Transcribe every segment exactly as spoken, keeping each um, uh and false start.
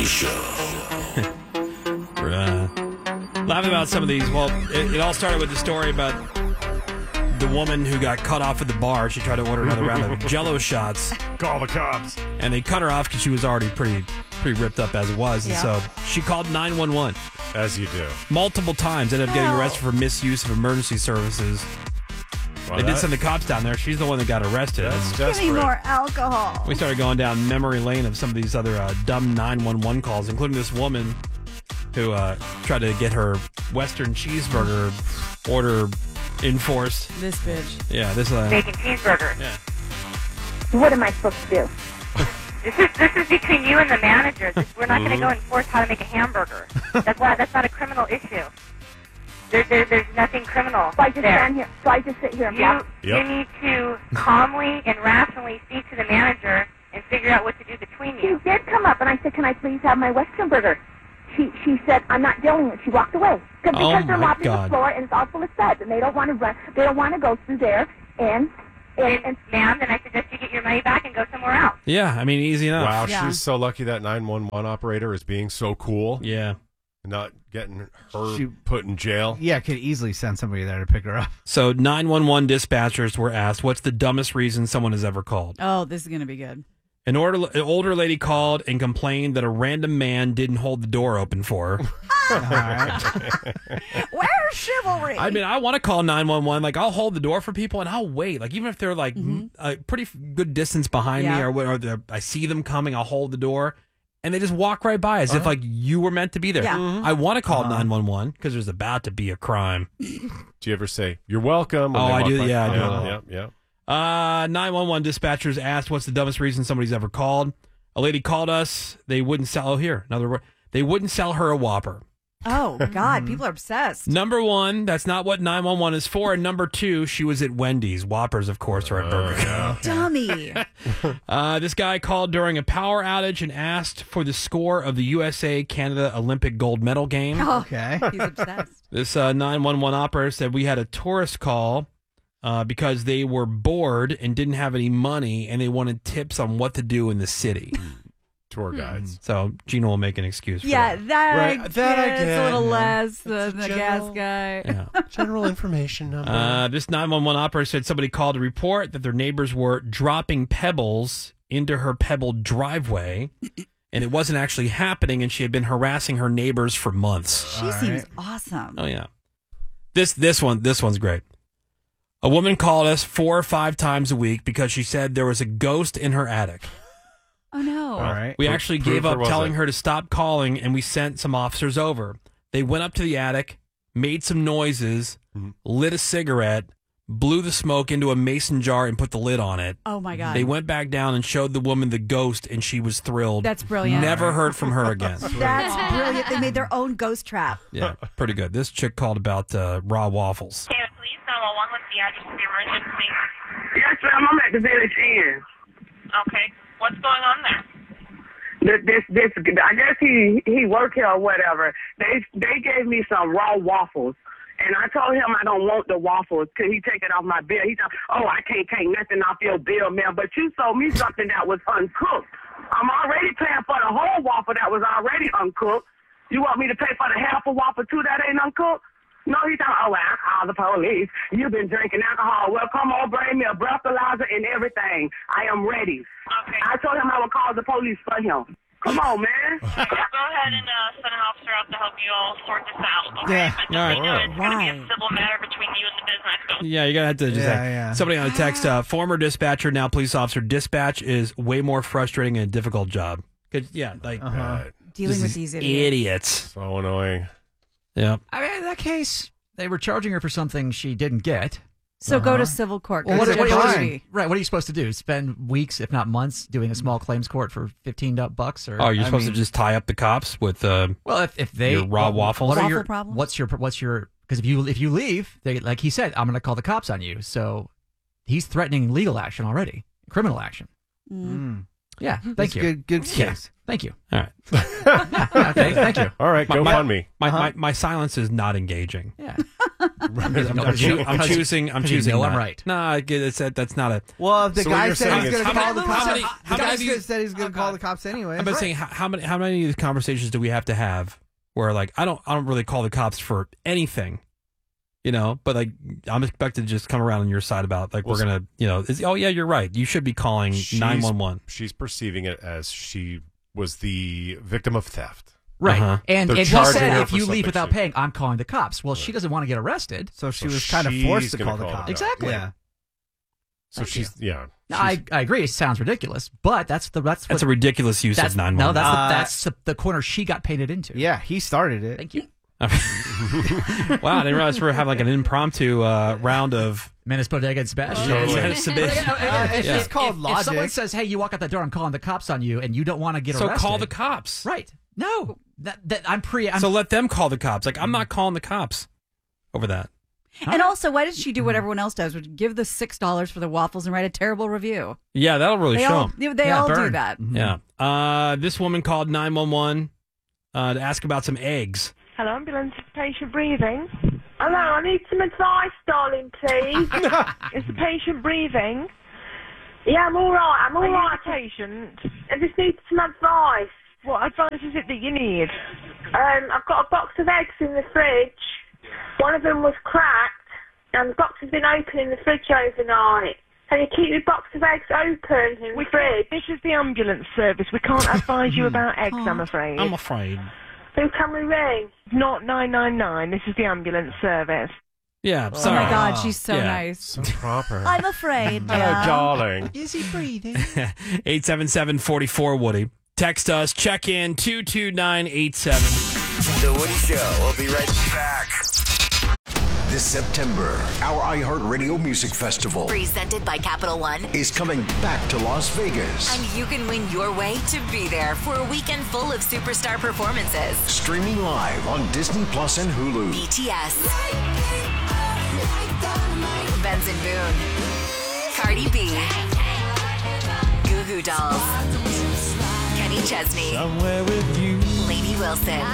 Kelly Show. uh, laughing about some of these. Well, it, it all started with the story about the woman who got cut off at the bar. She tried to order another round of Jell-O shots. Call the cops. And they cut her off because she was already pretty pretty ripped up as it was. And Yeah. so she called nine one one. As you do. Multiple times. Ended up getting Oh. arrested for misuse of emergency services. Well, They did that- send the cops down there. She's the one that got arrested. That's And Give me desperate. more alcohol. we started going down memory lane of some of these other uh, dumb nine one one calls, including this woman who uh, tried to get her Western cheeseburger order enforced. This bitch. Yeah, this uh, Bacon cheeseburger. yeah. What am I supposed to do? This is this is between you and the manager. This, we're not going to go enforce how to make a hamburger. That's why that's not a criminal issue. There, there, there's nothing criminal So I just there. stand here. So I just sit here and You block. you Yep. need to calmly and rationally speak to the manager and figure out what to do between She you. did come up, and I said, "Can I please have my Western burger?" She she said, "I'm not dealing with it." She walked away because Oh, because they're my mopping God. the floor and it's all full of suds, and they don't want to run. They don't want to go through there and and, And, and ma'am, then I suggest you get your money back and go somewhere else. Yeah, I mean, easy enough. Wow, Yeah. she's so lucky that nine one one operator is being so cool. Yeah. Not getting her She- put in jail. Yeah, could easily send somebody there to pick her up. So nine one one dispatchers were asked, what's the dumbest reason someone has ever called? Oh, this is going to be good. An, order, an older lady called and complained that a random man didn't hold the door open for her. All right. Where's chivalry? I mean, I want to call nine one one. Like, I'll hold the door for people and I'll wait. Like, even if they're like m a pretty f- good distance behind me Yeah. or, what- or they're- I see them coming, I'll hold the door. And they just walk right by as if like you were meant to be there. Yeah. I want to call nine one one because there's about to be a crime. Do you ever say, "You're welcome"? when Oh, they I walk do, by? yeah, I do. Yeah, yeah, yeah. Uh, nine one one dispatchers asked what's the dumbest reason somebody's ever called. A lady called us. They wouldn't sell, oh, here, another word. They wouldn't sell her a Whopper. oh, God. People are obsessed. Number one, that's not what nine one one is for. And number two, she was at Wendy's. Whoppers, of course, are at Burger King. Dummy. Uh, this guy called during a power outage and asked for the score of the U S A Canada Olympic gold medal game. Oh, Okay. he's obsessed. This uh, nine one one operator said we had a tourist call uh, because they were bored and didn't have any money and they wanted tips on what to do in the city. Tour guides. So Gina will make an excuse for Yeah, that. that, Right, I that I get. It's a get, little yeah. less than the general- gas guy. Yeah. General information number. Uh, this nine one one operator said somebody called to report that their neighbors were dropping pebbles into her pebbled driveway, and it wasn't actually happening, and she had been harassing her neighbors for months. She All seems right. awesome. Oh yeah, this this one this one's great. A woman called us four or five times a week because she said there was a ghost in her attic. Oh, no. All right. We Pro- actually proof gave or up was telling it? her to stop calling, and we sent some officers over. They went up to the attic, made some noises, Mhm. lit a cigarette, blew the smoke into a mason jar, and put the lid on it. Oh, my God. They went back down and showed the woman the ghost, and she was thrilled. That's brilliant. Never heard from her again. That's brilliant. They made their own ghost trap. Yeah, pretty good. This chick called about uh, raw waffles. Can please nine one one with the address of the emergency? Yes, ma'am. I'm at the village inn. Okay. What's going on there? This, this, this, I guess he he work here or whatever. They they gave me some raw waffles, and I told him I don't want the waffles. Could he take it off my bill? He said, "Oh, I can't take nothing off your bill, man. But you sold me something that was uncooked. I'm already paying for the whole waffle that was already uncooked. You want me to pay for the half a waffle too that ain't uncooked?" No, he thought, "Oh, well, I call the police. You've been drinking alcohol. Well, come on, bring me a breathalyzer and everything. I am ready." Okay. I told him I would call the police for him. Come on, man. Go ahead and uh, send an officer out to help you all sort this out. Okay? Yeah. But just All right. so you know, it's going to be Right. a civil matter between you and the business. Yeah, you're going to have to just Yeah, like, yeah. somebody on a text, uh, former dispatcher, now police officer. Dispatch is way more frustrating and a difficult job. 'Cause, yeah, like Uh-huh. God, Dealing with these these idiots. idiots. so annoying. Yeah. I mean, in that case, they were charging her for something she didn't get. So go Uh-huh. to civil court. Well, Go what, to what, Judge what, Judy. right? What are you supposed to do? Spend weeks, if not months, doing a small claims court for fifteen bucks? Or Oh, you're I supposed mean, to just tie up the cops with. Uh, Well, if, if they your raw what- waffles? what are Waffle your problems? what's your what's your because if you if you leave, they like he said, I'm going to call the cops on you. So he's threatening legal action already, criminal action. Mm. Yeah, thank That's you. good. Good Yeah, case. thank you. all right. Okay, thank you. All right, My- go my- fund me. My, Uh-huh. my my silence is not engaging. Yeah. I'm, I'm, No, I'm, choo- because- I'm choosing. I'm because you choosing. know I'm not. right. Nah, it's, that, that's not a. Well, if the So what guy you're said saying he's is- going to How call many- the how cops, many- the how many guy of you- said he's going to call the cops anyway. I've been saying how, how many how many of these conversations do we have to have where like I don't I don't really call the cops for anything, you know, but like I'm expected to just come around on your side about like Well, we're gonna you know it's, oh yeah you're right you should be calling She's- nine one one. She's perceiving it as she was the victim of theft. Right. Uh-huh. And, They're and he charging said her if for you leave something without she- paying, I'm calling the cops. Well, she doesn't want to get arrested. So she So was kind of she's forced to gonna call the call the cops. cops. Exactly. Yeah. So Thank she's yeah. No, she's- I, I agree. It sounds ridiculous, but that's the that's what, That's a ridiculous use that's of nine no, one one. that's the, Uh, that's the, the corner she got painted into. Yeah, he started it. Thank you. Wow, I didn't realize we were having like an impromptu uh, round of Menace Bodega and Sebastian. Totally. It's a bit- Uh, it's Yeah. just called if, logic. If someone says, "Hey, you walk out that door, I'm calling the cops on you," and you don't want to get so arrested, call the cops. Right? No, that that I'm pre. I'm, So let them call the cops. Like I'm not calling the cops over that. And also, why did she do what everyone else does, which give the six dollars for the waffles and write a terrible review? Yeah, that'll really They show all, 'em. they, they Yeah, all do burn. that. Yeah. Uh, this woman called nine one one uh, to ask about some eggs. Hello, ambulance. Patient breathing. Hello, I need some advice, darling, please. Is the patient breathing? Yeah, I'm all right. I'm all Are you right. the patient. I just need some advice. What advice is it that you need? Um, I've got a box of eggs in the fridge. One of them was cracked, and the box has been open in the fridge overnight. Can you keep the box of eggs open in the fridge? This is the ambulance service. We can't advise you about eggs, I'm afraid. I'm afraid. Who can we ring? Not nine nine nine. This is the ambulance service. Yeah, Oh sorry. my God, she's so Yeah. nice. So proper. I'm afraid. Hello, yeah. darling. Is he breathing? eight seven seven, four four, Woody. Text us, check in two two nine eight seven. The Woody Show will be right back. This September, our iHeartRadio Music Festival Presented by Capital One. is coming back to Las Vegas. And you can win your way to be there for a weekend full of superstar performances. Streaming live on Disney Plus and Hulu. B T S. Benson Boone. Cardi B. Goo Goo Dolls. Kenny Chesney. Somewhere with you. Lady Wilson.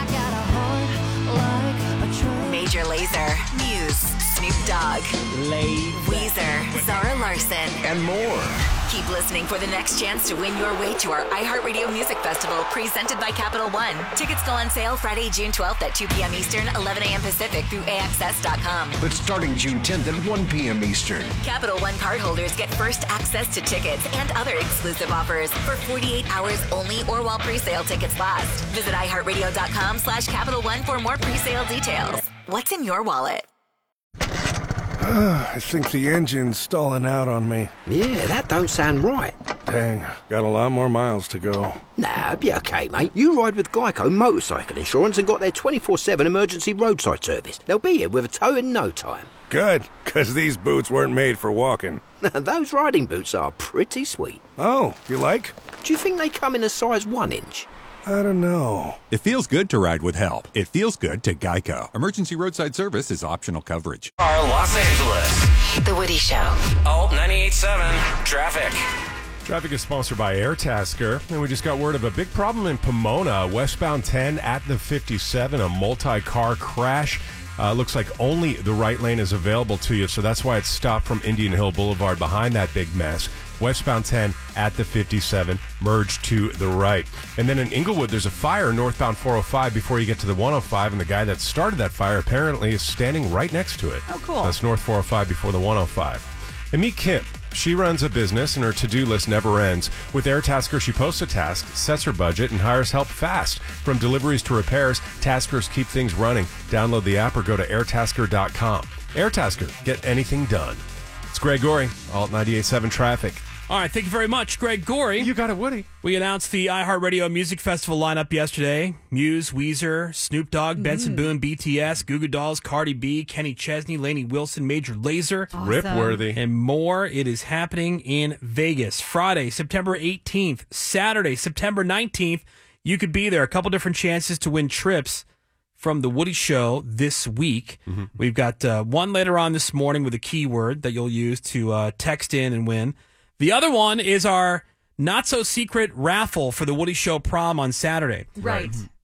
Major Lazer. Muse. Snoop Dogg. Weezer. Zara Larson. And more. Keep listening for the next chance to win your way to our iHeartRadio Music Festival presented by Capital One. Tickets go on sale Friday, June twelfth at two p.m. Eastern, eleven a.m. Pacific through A X S dot com. But starting June tenth at one p.m. Eastern. Capital One cardholders get first access to tickets and other exclusive offers for forty-eight hours only or while pre-sale tickets last. Visit iHeartRadio.com slash Capital One for more pre-sale details. What's in your wallet? I think the engine's stalling out on me. Yeah, that don't sound right. Dang, got a lot more miles to go. Nah, be okay, mate. You ride with Geico Motorcycle Insurance and got their twenty-four seven emergency roadside service. They'll be here with a tow in no time. Good, because these boots weren't made for walking. Those riding boots are pretty sweet. Oh, you like? Do you think they come in a size one inch? I don't know. It feels good to ride with help. It feels good to Geico. Emergency roadside service is optional coverage. Our Los Angeles. The Woody Show. Alt ninety-eight point seven. Traffic. Traffic is sponsored by AirTasker, and we just got word of a big problem in Pomona, westbound ten at the fifty-seven, a multi-car crash. Uh, looks like only the right lane is available to you, so that's why it's stopped from Indian Hill Boulevard behind that big mess. Westbound ten at the fifty-seven, merge to the right. And then in Inglewood, there's a fire northbound four oh five before you get to the one oh five, and the guy that started that fire apparently is standing right next to it. Oh, cool. That's north four oh five before the one oh five. And meet Kim. She runs a business, and her to-do list never ends. With AirTasker, she posts a task, sets her budget, and hires help fast. From deliveries to repairs, Taskers keep things running. Download the app or go to airtasker dot com. AirTasker, get anything done. It's Greg Gorey, Alt ninety-eight point seven Traffic. All right, thank you very much, Greg Gorey. You got it, Woody. We announced the iHeartRadio Music Festival lineup yesterday. Muse, Weezer, Snoop Dogg, Benson Boone, B T S, Goo Goo Dolls, Cardi B, Kenny Chesney, Lainey Wilson, Major Lazer, Awesome. Rip-worthy. and more. It is happening in Vegas. Friday, September eighteenth. Saturday, September nineteenth. You could be there. A couple different chances to win trips from the Woody Show this week. Mm-hmm. We've got uh, one later on this morning with a keyword that you'll use to uh, text in and win. The other one is our not-so-secret raffle for the Woody Show prom on Saturday. Right.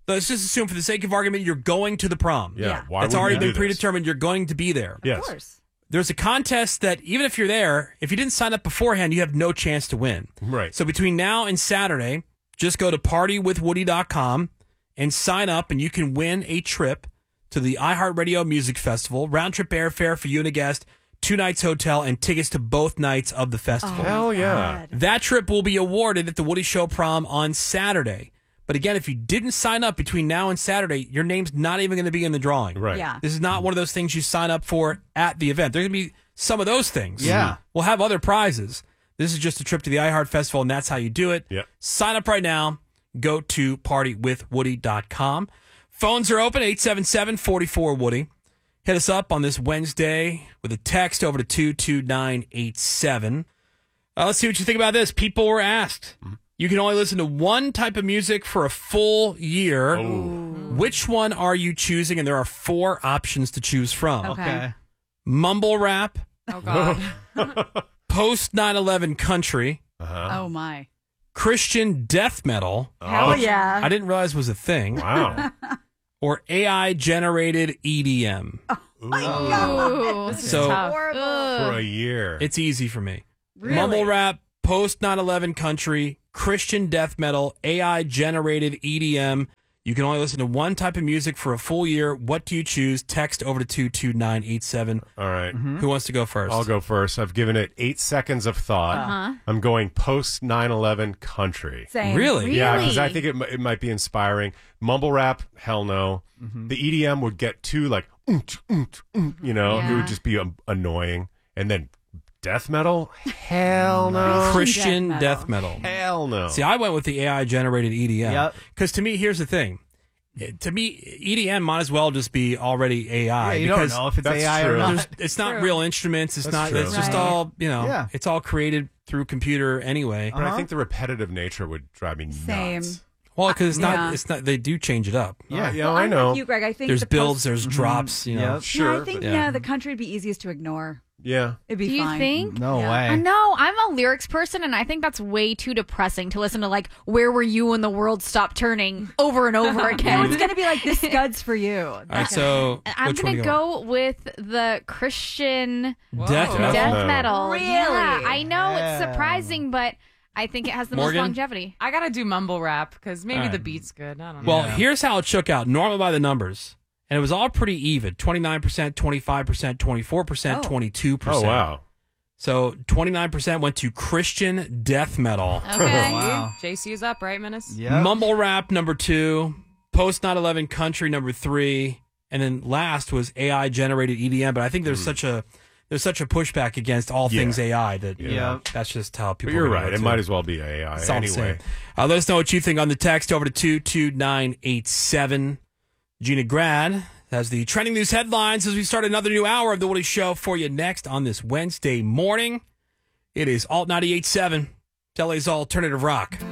Let's just assume, for the sake of argument, you're going to the prom. Yeah. Yeah. Why That's would already you been do this? predetermined. You're going to be there. Yes. Of course. There's a contest that even if you're there, if you didn't sign up beforehand, you have no chance to win. Right. So between now and Saturday, just go to party with woody dot com and sign up, and you can win a trip to the iHeartRadio Music Festival, round trip airfare for you and a guest, two nights hotel, and tickets to both nights of the festival. Oh, Hell yeah. God. That trip will be awarded at the Woody Show Prom on Saturday. But again, if you didn't sign up between now and Saturday, your name's not even going to be in the drawing. Right. Yeah. This is not one of those things you sign up for at the event. There's going to be some of those things. Yeah. We'll have other prizes. This is just a trip to the iHeart Festival, and that's how you do it. Yep. Sign up right now. Go to party with woody dot com. Phones are open, eight seven seven, four four, Woody. Hit us up on this Wednesday with a text over to two two nine eight seven. Uh, let's see what you think about this. People were asked. You can only listen to one type of music for a full year. Which one are you choosing? And there are four options to choose from. Okay. Mumble rap, Oh, God. post nine eleven country, Uh-huh. Oh, my. Christian death metal. Hell yeah. I didn't realize was a thing. Wow. Or A I generated E D M. My God. This is So- tough. Horrible. Ugh. For a year. It's easy for me. Really? Mumble rap, post nine eleven country, Christian death metal, A I generated E D M. You can only listen to one type of music for a full year. What do you choose? Text over to two two nine eight seven. All right. Who wants to go first? I'll go first. I've given it eight seconds of thought. Uh-huh. I'm going post nine eleven country. Same. Really? Yeah, because I think it, mi- it might be inspiring. Mumble rap, hell no. The E D M would get too like, oomph, oomph, oomph, you know, it Yeah. would just be um, annoying. And then death metal, hell no. Christian death death metal. metal. Hell no. See, I went with the A I generated E D M. Yep. Because to me, here's the thing. It- To me, E D M might as well just be already A I. Yeah, you don't because know if it's That's A I or true. not. there's- It's not True. real instruments. It's That's not. true. It's just Right. all you know. Yeah. It's all created through computer anyway. But I Uh-huh. think the repetitive nature would drive me nuts. Same. Well, because it's Yeah. not. It's not. They do change it up. Yeah, yeah, Well, I I'm know. with you, Greg. I think There's the builds. post- There's drops. You know. Yep. Sure. Yeah, I think but- yeah. yeah, the country would be easiest to ignore. Yeah. It'd be Do you fine. think? No Yeah. way. I know. I'm a lyrics person, and I think that's way too depressing to listen to, like, Where Were You When the World Stopped Turning over and over No, again. it's going to be like this Scuds for you. All right. So I'm which one going to you going? go with the Christian Death Death metal. death metal. metal. Really? Yeah, I know Yeah. it's surprising, but I think it has the Morgan? most longevity. I gotta do mumble rap because maybe All right. the beat's good. I don't know. Well, here's how it shook out. Normal by the numbers, and it was all pretty even: twenty-nine percent, twenty-five percent, twenty-four percent, Oh. twenty-two Oh, percent. wow. So twenty-nine percent went to Christian death metal. Okay. Wow. J C is up, right, Menace? Yep. Mumble rap number two, post nine eleven country number three, and then last was A I generated E D M. But I think there's such a there's such a pushback against all Yeah. things A I that you Yeah. know, that's just how But people. you're are gonna right. go It to. might as well be A I It's all the anyway. same. Uh, let us know what you think on the text over to two two nine eight seven. Gina Grad has the trending news headlines as we start another new hour of the Woody Show for you next on this Wednesday morning. It is Alt ninety-eight point seven, L A's Alternative Rock.